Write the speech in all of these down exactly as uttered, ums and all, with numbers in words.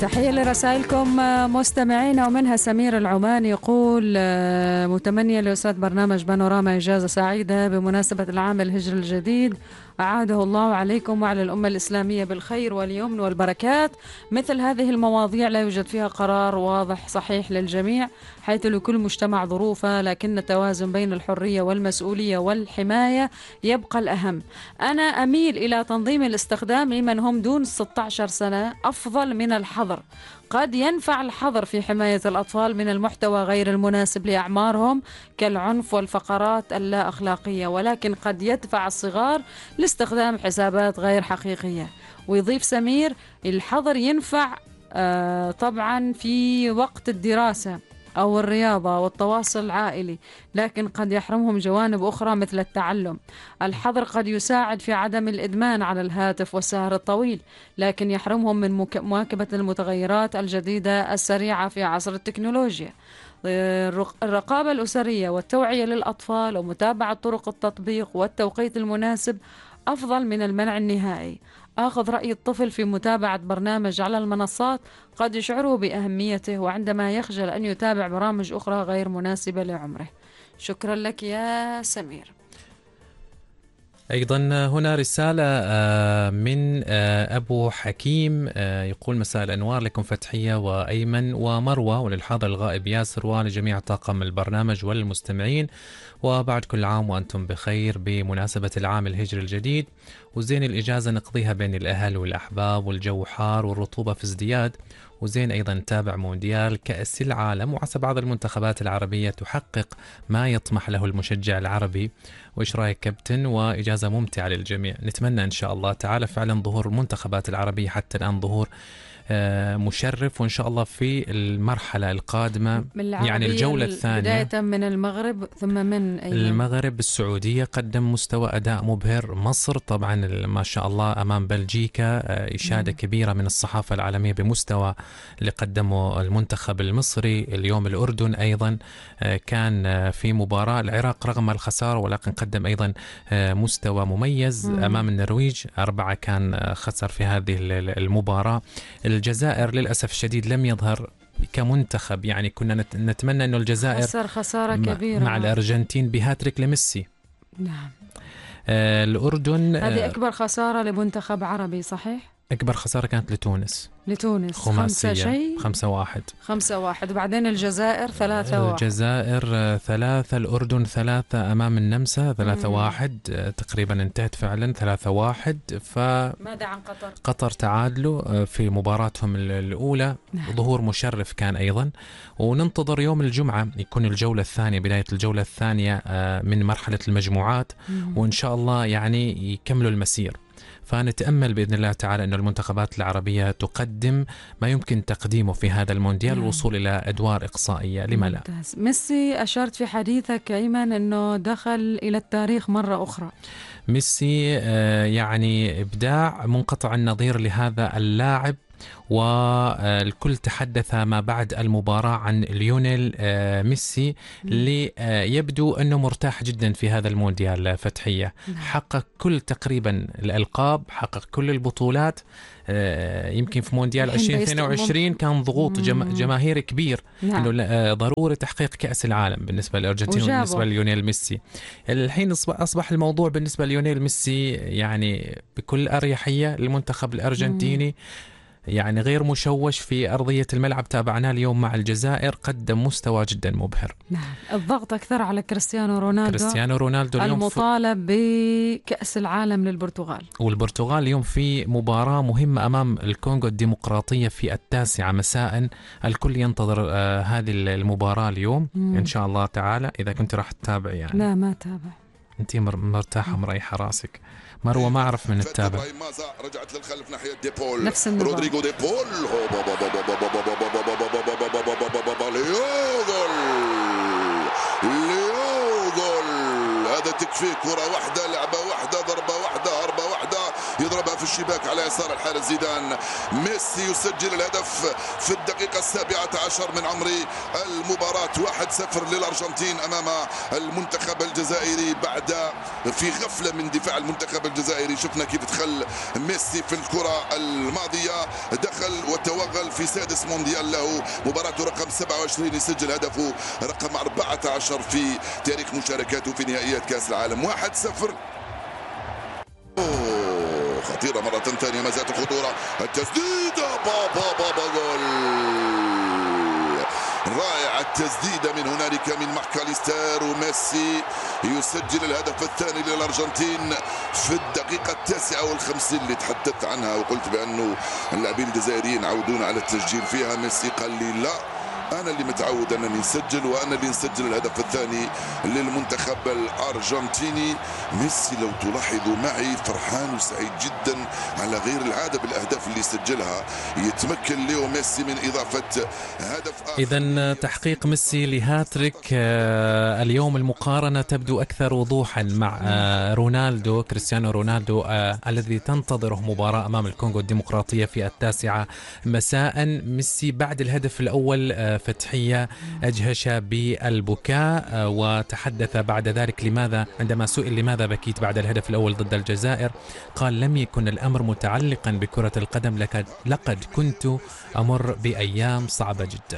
تحية لرسائلكم مستمعين، ومنها سمير العماني يقول متمنية لأستاذ برنامج بانوراما إجازة سعيدة بمناسبة العام الهجري الجديد، أعاده الله عليكم وعلى الأمة الإسلامية بالخير واليمن والبركات. مثل هذه المواضيع لا يوجد فيها قرار واضح صحيح للجميع، حيث لكل مجتمع ظروفه، لكن التوازن بين الحرية والمسؤولية والحماية يبقى الأهم. أنا أميل إلى تنظيم الاستخدام لمن هم دون ستة عشر سنة أفضل من الحظر. قد ينفع الحظر في حماية الأطفال من المحتوى غير المناسب لأعمارهم كالعنف والفقرات اللا أخلاقية، ولكن قد يدفع الصغار لاستخدام حسابات غير حقيقية. ويضيف سمير الحظر ينفع آه طبعا في وقت الدراسة أو الرياضة والتواصل العائلي، لكن قد يحرمهم جوانب أخرى مثل التعلم. الحظر قد يساعد في عدم الإدمان على الهاتف والسهر الطويل، لكن يحرمهم من مواكبة المتغيرات الجديدة السريعة في عصر التكنولوجيا. الرقابة الأسرية والتوعية للأطفال ومتابعة طرق التطبيق والتوقيت المناسب أفضل من المنع النهائي. أخذ رأي الطفل في متابعة برنامج على المنصات قد يشعره بأهميته، وعندما يخجل أن يتابع برامج أخرى غير مناسبة لعمره. شكرا لك يا سمير. أيضا هنا رسالة من أبو حكيم يقول: مساء الأنوار لكم فتحية وأيمن ومروة وللحاضر الغائب ياسر ولجميع طاقم البرنامج والمستمعين، وبعد كل عام وأنتم بخير بمناسبة العام الهجري الجديد، وزين الإجازة نقضيها بين الأهل والأحباب والجو حار والرطوبة في ازدياد، وزين أيضا نتابع مونديال كأس العالم، وعسى بعض المنتخبات العربية تحقق ما يطمح له المشجع العربي. وإيش رأيك كابتن؟ وإجازة ممتعة للجميع. نتمنى إن شاء الله تعالى فعلا ظهور المنتخبات العربية حتى الآن ظهور مشرف، وإن شاء الله في المرحلة القادمة يعني الجولة الثانية بداية من المغرب ثم من أيضا المغرب السعودية قدم مستوى أداء مبهر. مصر طبعا ما شاء الله أمام بلجيكا إشادة م. كبيرة من الصحافة العالمية بمستوى اللي قدمه المنتخب المصري. اليوم الأردن أيضا كان في مباراة العراق رغم الخسارة ولكن قدم أيضا مستوى مميز م. أمام النرويج، أربعة كان خسر في هذه المباراة. الجزائر للأسف الشديد لم يظهر كمنتخب، يعني كنا نتمنى أنه الجزائر خسر خسارة كبيرة مع الأرجنتين بهاتريك لميسي. نعم. آه الأردن هذه أكبر خسارة لمنتخب عربي صحيح؟ أكبر خسارة كانت لتونس لتونس خمسة شيء خمسة واحد خمسة واحد وبعدين الجزائر ثلاثة واحد الجزائر ثلاثة، الأردن ثلاثة أمام النمسا ثلاثة واحد تقريبا انتهت فعلا ثلاثة واحد. فماذا عن قطر؟ قطر تعادلوا في مباراتهم الأولى. نعم. ظهور مشرف كان أيضا، وننتظر يوم الجمعة يكون الجولة الثانية، بداية الجولة الثانية من مرحلة المجموعات، مم. وإن شاء الله يعني يكملوا المسير. فنتأمل بإذن الله تعالى أن المنتخبات العربية تقدم ما يمكن تقديمه في هذا المونديال، الوصول إلى أدوار إقصائية. لما لا؟ ميسي أشرت في حديثك أيمن أنه دخل إلى التاريخ مرة أخرى. ميسي يعني إبداع منقطع النظير لهذا اللاعب، والكل تحدث ما بعد المباراة عن ليونيل ميسي اللي يبدو أنه مرتاح جدا في هذا المونديال. فتحية حقق كل تقريبا الألقاب، حقق كل البطولات. يمكن في مونديال عشرين اثنين وعشرين كان ضغوط جماهيري كبير، نعم. إنه ضروري تحقيق كأس العالم بالنسبة للأرجنتين وبالنسبة لليونيل ميسي. الحين أصبح الموضوع بالنسبة لليونيل ميسي يعني بكل أريحية المنتخب الأرجنتيني، مم. يعني غير مشوش في أرضية الملعب. تابعناه اليوم مع الجزائر، قدم مستوى جدا مبهر. نعم. الضغط أكثر على كريستيانو رونالدو كريستيانو رونالدو اليوم المطالب بكأس العالم للبرتغال، والبرتغال اليوم في مباراة مهمة أمام الكونغو الديمقراطية في التاسعة مساء. الكل ينتظر آه هذه المباراة اليوم. مم. إن شاء الله تعالى إذا كنت راح تتابع. يعني لا ما تابع، أنت مرتاحة مريحة راسك. مروة ما أعرف من التابع. رجعت للخلف ناحية ديبول، نفس النظام. رودريغو ديبول ليوغل ليوغل، هذا تكفي كرة واحدة، لعبة واحدة، ضربة واحدة، هربة واحدة، يضربها في الشباك على يسار الحارس زيدان. ميسي يسجل الهدف في الدقيقة السابعة عشر من عمر المباراة. واحد صفر للأرجنتين أمام المنتخب الجزائري بعد في غفلة من دفاع المنتخب الجزائري. شفنا كيف دخل ميسي في الكرة الماضية، دخل وتوغل في سادس مونديال له، مباراته رقم سبعة وعشرين، يسجل هدفه رقم أربعة عشر في تاريخ مشاركاته في نهائيات كأس العالم. واحد صفر. أوه خطيرة مرة ثانية، ما زالت الخطورة، التسديدة بابا بابا جول. رائعة التسديدة من هنالك من ماكاليستر، وميسي يسجل الهدف الثاني للأرجنتين في الدقيقة التاسعة والخمسين اللي تحدثت عنها، وقلت بأنه اللاعبين الجزائريين يعودون على التسجيل فيها. ميسي قال لي لا، أنا اللي متعود أنني نسجل، وأنا اللي نسجل الهدف الثاني للمنتخب الأرجنتيني. ميسي لو تلاحظوا معي فرحان وسعيد جدا على غير العادة بالأهداف اللي سجلها. يتمكن ليو ميسي من إضافة هدف آخر. إذن تحقيق ميسي لهاتريك اليوم، المقارنة تبدو أكثر وضوحا مع رونالدو، كريستيانو رونالدو الذي تنتظره مباراة أمام الكونغو الديمقراطية في التاسعة مساء. ميسي بعد الهدف الأول فتحية أجهش بالبكاء، وتحدث بعد ذلك لماذا عندما سئل لماذا بكيت بعد الهدف الأول ضد الجزائر، قال لم يكن الأمر متعلقا بكرة القدم، لقد, لقد كنت أمر بأيام صعبة جدا.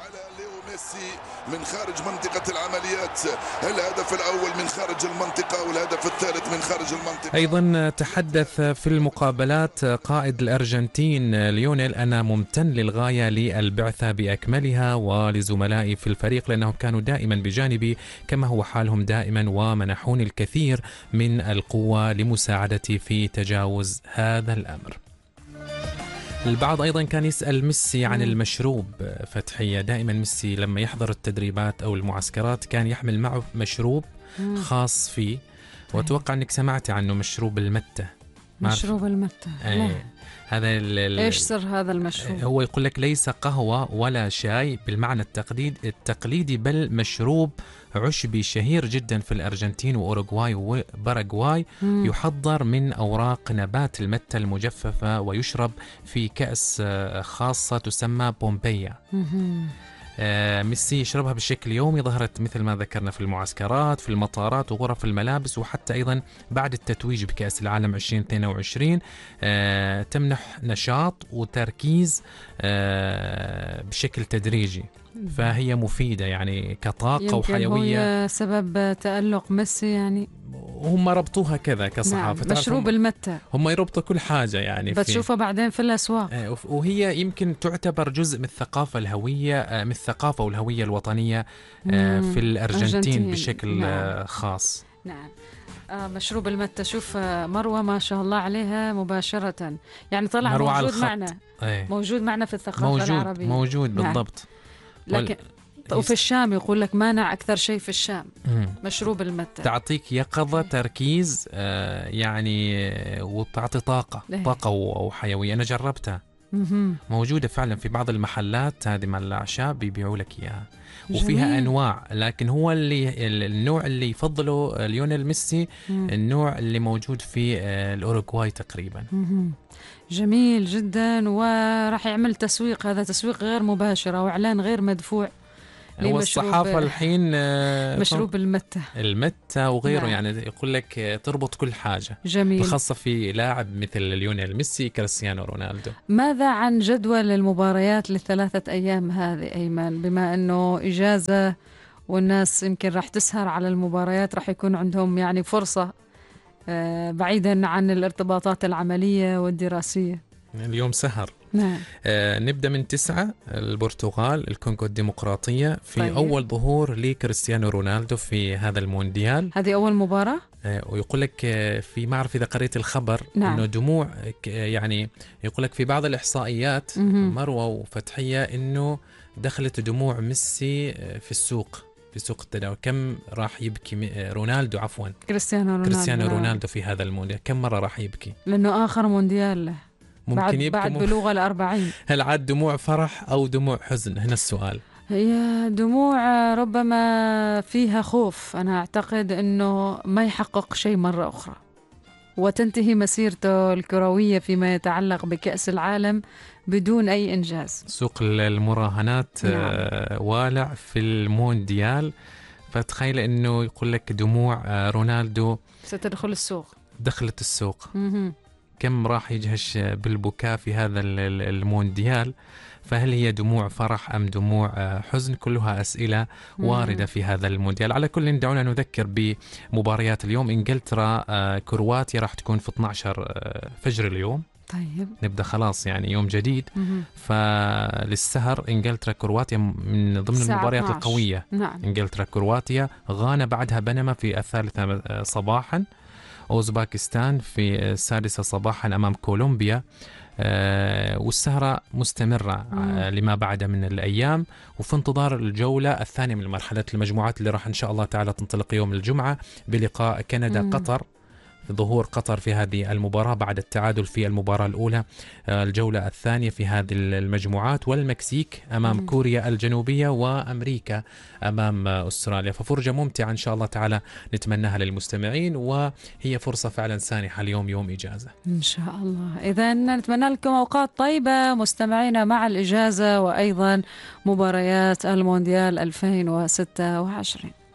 من خارج منطقة العمليات، الهدف الأول من خارج المنطقة والهدف الثالث من خارج المنطقة. أيضا تحدث في المقابلات قائد الأرجنتين ليونيل: أنا ممتن للغاية للبعثة بأكملها ولزملائي في الفريق لأنهم كانوا دائما بجانبي كما هو حالهم دائما، ومنحوني الكثير من القوة لمساعدتي في تجاوز هذا الأمر. البعض أيضا كان يسأل ميسي عن المشروب. فتحية: دائما ميسي لما يحضر التدريبات أو المعسكرات كان يحمل معه مشروب خاص فيه، وأتوقع أنك سمعت عنه، مشروب المتة. مشروب المتة أي. هذا إيش سر هذا المشروب؟ هو يقول لك ليس قهوة ولا شاي بالمعنى التقليد التقليدي، بل مشروب عشبي شهير جدا في الأرجنتين وأوروغواي وباراغواي، يحضر من أوراق نبات المتة المجففة ويشرب في كأس خاصة تسمى بومبيا. آه ميسي يشربها بشكل يومي، ظهرت مثل ما ذكرنا في المعسكرات، في المطارات وغرف الملابس، وحتى أيضا بعد التتويج بكأس العالم عشرين اثنين وعشرين. آه تمنح نشاط وتركيز آه بشكل تدريجي، فهي مفيدة يعني كطاقة وحيوية. هو سبب تألق ميسي يعني، هم ربطوها كذا كصحافة. نعم. مشروب المتة هم يربطوا كل حاجة يعني، بتشوفها بعدين في الأسواق، وهي يمكن تعتبر جزء من الثقافة الهوية، من الثقافة والهوية الوطنية في الأرجنتين أرجنتين. بشكل نعم. خاص. نعم. آه مشروب المتة، شوف مروة ما شاء الله عليها مباشرة يعني طلع موجود معنا، ايه. موجود معنا في الثقافة موجود العربية، موجود بالضبط. نعم. لكن وال... وفي الشام يقول لك مانع أكثر شيء في الشام مم. مشروب المتة، تعطيك يقظة، تركيز آه يعني، وتعطي طاقة له. طاقة وحيوية. أنا جربتها، مم. موجودة فعلا في بعض المحلات هذه مال الأعشاب بيبيعوا لك إياها، وفيها أنواع، لكن هو اللي النوع اللي يفضله ليونيل ميسي مم. النوع اللي موجود في الأوروغواي تقريبا. مم. جميل جدا، وراح يعمل تسويق، هذا تسويق غير مباشر أو إعلان غير مدفوع. والصحافة الحين مشروب المتة المتة وغيره نعم. يعني يقول لك تربط كل حاجة، جميل، خاصة في لاعب مثل ليونيل ميسي، كريستيانو رونالدو. ماذا عن جدول المباريات للثلاثة أيام هذه أيمن، بما أنه إجازة والناس يمكن راح تسهر على المباريات، راح يكون عندهم يعني فرصة بعيدا عن الارتباطات العملية والدراسية؟ اليوم سهر. نعم. آه نبدأ من تسعة، البرتغال الكونغو الديمقراطية، في طيب. أول ظهور لكريستيانو رونالدو في هذا المونديال. هذه أول مباراة. آه ويقول لك آه في، ما أعرف إذا قريت الخبر، نعم. إنه دموع يعني، يقول لك في بعض الإحصائيات م-م. مروة وفتحية إنه دخلت دموع ميسي في السوق، في سوق التداول. كم راح يبكي رونالدو عفوا كريستيانو رونالدو كريستيانو رونالدو في هذا المونديال؟ كم مرة راح يبكي؟ لأنه آخر مونديال له، ممكن بعد, يبكي بعد بلوغ الأربعين. هل عاد دموع فرح أو دموع حزن؟ هنا السؤال. هي دموع ربما فيها خوف، أنا أعتقد أنه ما يحقق شيء مرة أخرى. وتنتهي مسيرته الكروية فيما يتعلق بكأس العالم بدون أي إنجاز. سوق المراهنات نعم. آه، والع في المونديال. فتخيل أنه يقول لك دموع آه، رونالدو ستدخل السوق. دخلت السوق. مهم. كم راح يجهش بالبكاء في هذا ال- ال- المونديال. فهل هي دموع فرح أم دموع آه، حزن؟ كلها أسئلة واردة في هذا المونديال. على كل دعونا نذكر بمباريات اليوم. إنجلترا آه، كرواتيا راح تكون في اثنا عشر آه، فجر اليوم. طيب. نبدأ خلاص يعني يوم جديد. مهم. فللسهر إنجلترا كرواتيا من ضمن الساعة المباريات اثناشر. القوية. نعم. إنجلترا كرواتيا. غانا بعدها بنما في الثالثة آه، صباحا. أوزباكستان في السادسة صباحا أمام كولومبيا. آه، والسهرة مستمرة آه، لما بعد من الأيام، وفي انتظار الجولة الثانية من مرحلة المجموعات اللي راح إن شاء الله تعالى تنطلق يوم الجمعة بلقاء كندا مم. قطر. ظهور قطر في هذه المباراة بعد التعادل في المباراة الأولى. آه، الجولة الثانية في هذه المجموعات، والمكسيك أمام مم. كوريا الجنوبية، وأمريكا أمام آه، أستراليا. ففرجة ممتعة إن شاء الله تعالى نتمناها للمستمعين، وهي فرصة فعلا سانحة اليوم يوم إجازة إن شاء الله. إذا نتمنى لكم أوقات طيبة مستمعينا مع الإجازة، وأيضا مباريات المونديال ألفين وستة وعشرين.